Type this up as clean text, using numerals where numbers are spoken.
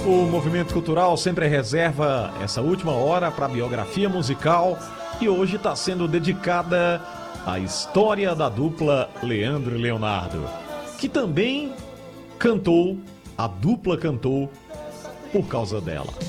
O Movimento Cultural sempre reserva essa última hora para a biografia musical e hoje está sendo dedicada à história da dupla Leandro e Leonardo, que também cantou, a dupla cantou por causa dela.